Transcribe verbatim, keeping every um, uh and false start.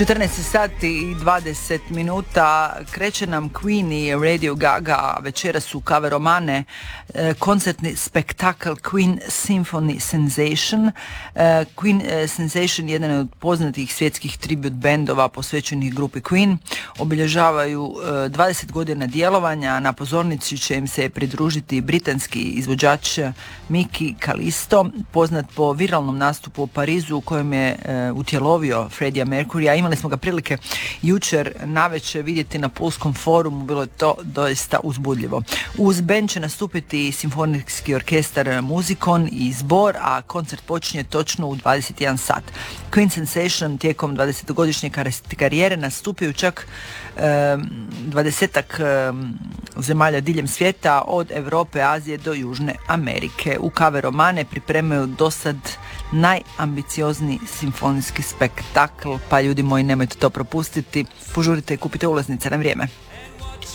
četrnaest sati i dvadeset minuta, kreće nam Queen i Radio Gaga, večeras u Kaveromane, koncertni spektakl Queen Symphony Sensation. Queen Sensation je jedan od poznatih svjetskih tribute bendova posvećenih grupi Queen. Obilježavaju dvadeset godina djelovanja, na pozornici će im se pridružiti britanski izvođač Mickey Callisto, poznat po viralnom nastupu u Parizu u kojem je utjelovio Freddie Mercury. Imali smo ga prilike jučer navečer vidjeti na Pulskom forumu, bilo je to doista uzbudljivo. Uz bend će nastupiti simfonijski orkestar Muzikon i zbor, a koncert počinje točno u dvadeset jedan sat. Queen Sensation tijekom dvadesetogodišnje karijere nastupio čak dvadesetak zemalja diljem svijeta, od Europe, Azije do Južne Amerike. U Kaveromane pripremaju dosad najambiciozniji simfonijski spektakl, pa ljudi moji, nemojte to propustiti, požurite i kupite ulaznice na vrijeme.